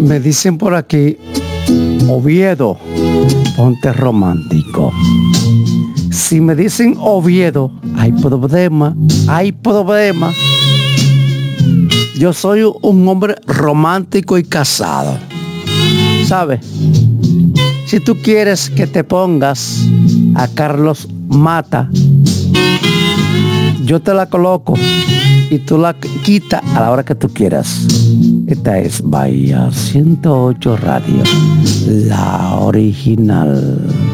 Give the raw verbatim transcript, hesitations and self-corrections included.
Me dicen por aquí, Oviedo, ponte romántico. Si me dicen Oviedo, hay problema, hay problema. Yo soy un hombre romántico y casado, ¿sabes? Si tú quieres que te pongas a Carlos Mata, yo te la coloco y tú la quitas a la hora que tú quieras. Esta es Bahía ciento ocho Radio, la original.